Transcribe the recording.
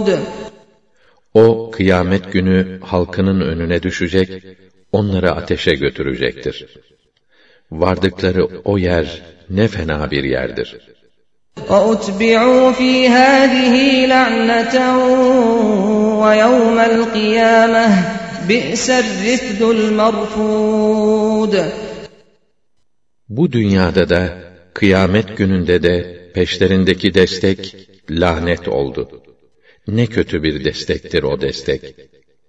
O kıyamet günü halkının önüne düşecek, onları ateşe götürecektir. Vardıkları o yer ne fena bir yerdir. وَأُتْبِعُوا فِي هَٰذِهِ لَعْنَةً وَيَوْمَ الْقِيَامَةِ بِئْسَ الرِّفْدُ الْمَرْفُودُ. Bu dünyada da, kıyamet gününde de peşlerindeki destek lanet oldu. Ne kötü bir destektir o destek.